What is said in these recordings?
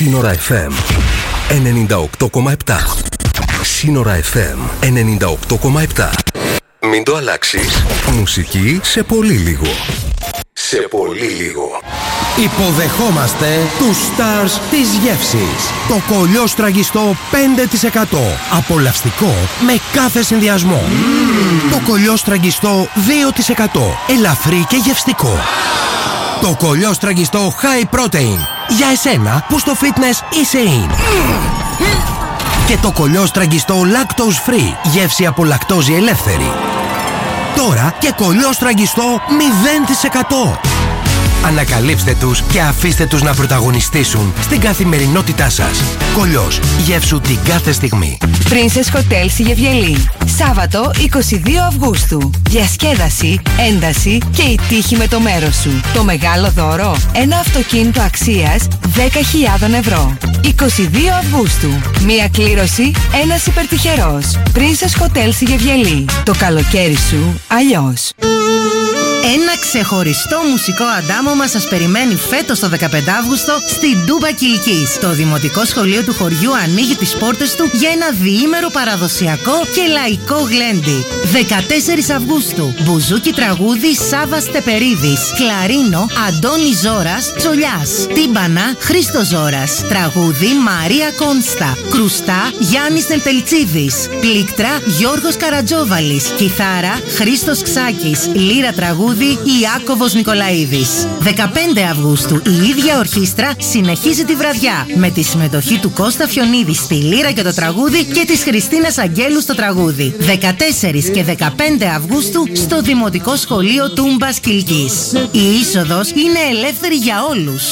Σύνορα FM 98,7. Σύνορα FM 98,7. Μην το αλλάξεις. Μουσική σε πολύ λίγο. Σε πολύ λίγο. Υποδεχόμαστε τους stars της γεύσης. Το κολλιόστραγγιστό 5%. Απολαυστικό με κάθε συνδυασμό. Το κολλιόστραγγιστό 2%. Ελαφρύ και γευστικό. Το κολλιόστραγγιστό high protein. Για εσένα που στο fitness είσαι in. Και το κολλιόστραγγιστό lactose free. Γεύση από λακτόζη ελεύθερη. Τώρα και κολλιόστραγγιστό 0%. Ανακαλύψτε τους και αφήστε τους να πρωταγωνιστήσουν στην καθημερινότητά σας. Κολλιός, γεύσου την κάθε στιγμή. Princess Hotel Σιγεβιαλή. Σάββατο 22 Αυγούστου. Διασκέδαση, ένταση και η τύχη με το μέρος σου. Το μεγάλο δώρο, ένα αυτοκίνητο αξίας 10.000 ευρώ. 22 Αυγούστου. Μία κλήρωση, ένας υπερτυχερός. Princess Hotel Σιγεβιαλή. Το καλοκαίρι σου αλλιώς. Ένα ξεχωριστό μουσικό αντάμωμα σας περιμένει φέτος το 15 Αύγουστο στην Τούμπα Κιλκής. Το Δημοτικό Σχολείο του χωριού ανοίγει τις πόρτες του για ένα διήμερο παραδοσιακό και λαϊκό γλέντι. 14 Αυγούστου. Μπουζούκι τραγούδι Σάββας Τεπερίδης. Κλαρίνο Αντώνης Ζώρας Τσολιάς. Τύμπανα Χρήστος Ζώρας. Τραγούδι Μαρία Κόνστα. Κρουστά Γιάννης Νελτελτσίδης. Πλήκτρα Γιώργος Καρατζόβαλης. Κιθάρα Χρήστος Ξάκης. Λύρα τραγούδι Ιάκωβος Νικολαίδης. 15 Αυγούστου η ίδια ορχήστρα συνεχίζει τη βραδιά με τη συμμετοχή του Κώστα Φιονίδη στη λύρα και το τραγούδι και της Χριστίνας Αγγέλου στο τραγούδι. 14 και 15 Αυγούστου στο Δημοτικό Σχολείο Τούμπας Κιλκής. Η είσοδος είναι ελεύθερη για όλους.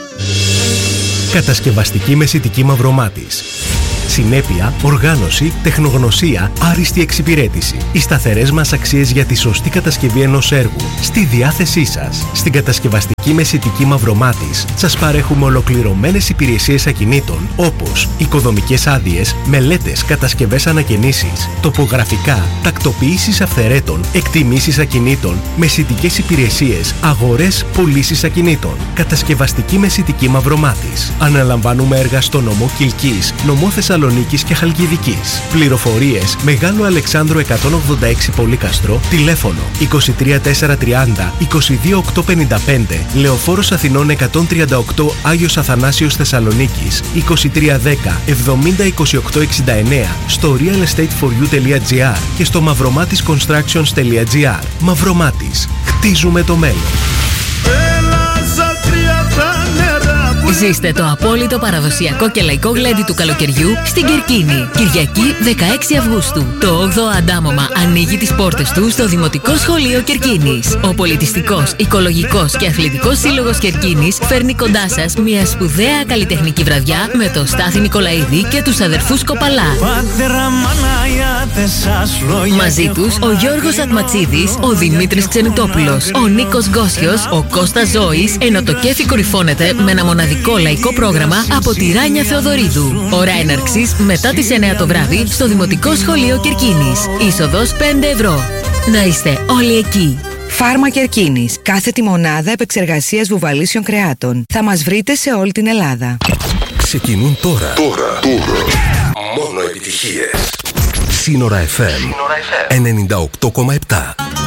Κατασκευαστική Μεσιτική Μαυρομάτης. Συνέπεια, οργάνωση, τεχνογνωσία, άριστη εξυπηρέτηση. Οι σταθερές μας αξίες για τη σωστή κατασκευή ενός έργου στη διάθεσή σας. Στην Κατασκευαστική Μεσιτική Μαυρομάτης σας παρέχουμε ολοκληρωμένες υπηρεσίες ακινήτων όπως οικοδομικές άδειες, μελέτες, κατασκευές ανακαινήσεις, τοπογραφικά, τακτοποίησεις αυθαιρέτων, εκτιμήσεις ακινήτων, μεσιτικές υπηρεσίες, αγορές, πωλήσεις ακινήτων. Κατασκευαστική Μεσιτική Μαυρομάτης. Αναλαμβάνουμε έργα στο νομό Κιλκής, νομό Θεσσαλονίκης και Χαλκιδικής. Πληροφορίες Μεγάλο Αλεξάνδρου 186 Πολύκαστρο, τηλέφωνο 23430 22855, Λεωφόρος Αθηνών 138 Άγιος Αθανάσιος Θεσσαλονίκης 2310 70 2869, στο realestateforyou.gr και στο mavromatisconstructions.gr. Μαυρομάτης. Χτίζουμε το μέλλον. Ζήστε το απόλυτο παραδοσιακό και λαϊκό γλέντι του καλοκαιριού στην Κερκίνη. Κυριακή 16 Αυγούστου. Το 8ο αντάμωμα ανοίγει τις πόρτες του στο Δημοτικό Σχολείο Κερκίνης. Ο πολιτιστικός, οικολογικός και αθλητικός σύλλογος Κερκίνης φέρνει κοντά σας μια σπουδαία καλλιτεχνική βραδιά με τον Στάθη Νικολαίδη και τους αδερφούς Κοπαλά. Μαζί τους ο Γιώργος Ατματσίδης, ο Δημήτρης Ξενιτόπουλος, ο Νίκος Γκόσιος, ο Κώστας Ζώης, ενώ το κέφι κορυφώνεται με ένα μοναδικό λαϊκό πρόγραμμα από τη Ράνια Θεοδωρίδου. Ώρα έναρξης μετά τις 9 το βράδυ στο Δημοτικό Σχολείο Κερκίνης. Είσοδος 5 ευρώ. Να είστε όλοι εκεί. Φάρμα Κερκίνης. Κάθετη μονάδα επεξεργασίας βουβαλήσεων κρεάτων. Θα μας βρείτε σε όλη την Ελλάδα. Ξεκινούν τώρα. Μόνο επιτυχίες. Σύνορα FM 98,7.